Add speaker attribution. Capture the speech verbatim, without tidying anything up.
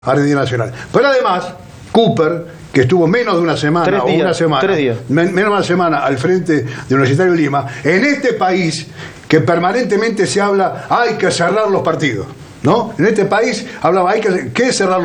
Speaker 1: Argentina Nacional. Pero además, Cooper, que estuvo menos de una semana
Speaker 2: Tres
Speaker 1: o
Speaker 2: días,
Speaker 1: una semana,
Speaker 2: tres días.
Speaker 1: men- menos de una semana al frente de Universitario de Lima, en este país que permanentemente se habla, hay que cerrar los partidos, ¿no? En este país hablaba, hay que, ¿qué es cerrar los